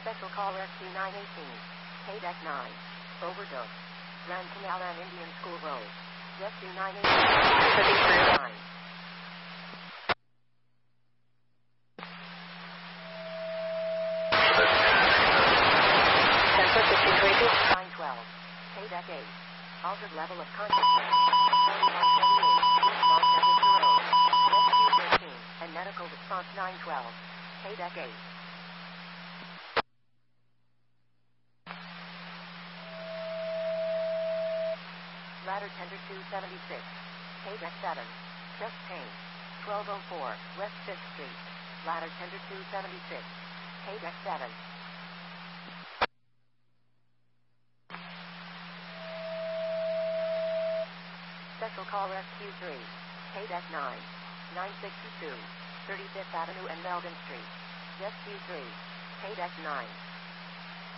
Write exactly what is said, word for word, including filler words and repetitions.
Special call Rescue nine eighteen. Paydeck nine. Overdose. Grand Canal and Indian School Road. Rescue nine eighteen. nine. nine twelve. Paydeck eight. Altered level of consciousness. forty-one seventy-eight. East Los Angeles Road. Rescue thirteen. And medical response nine twelve. Paydeck eight. Ladder tender two seventy-six. Paydeck seven. Chest pain. twelve oh four. West fifth Street. Ladder tender two seventy-six. Paydeck seven. Special call Rescue three. Paydeck nine. nine sixty-two. thirty-fifth Avenue and Melvin Street. Rescue three. Paydeck nine.